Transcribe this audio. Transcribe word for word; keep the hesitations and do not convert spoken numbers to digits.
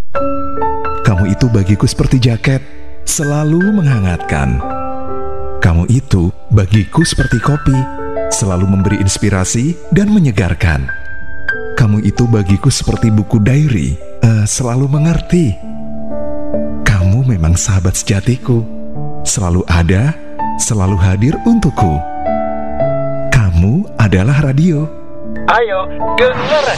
Kamu itu bagiku seperti jaket, selalu menghangatkan. Kamu itu bagiku seperti kopi, selalu memberi inspirasi dan menyegarkan. Kamu itu bagiku seperti buku diary, uh, selalu mengerti. Kamu memang sahabat sejatiku, selalu ada, selalu hadir untukku. Kamu adalah radio. Ayo, dengar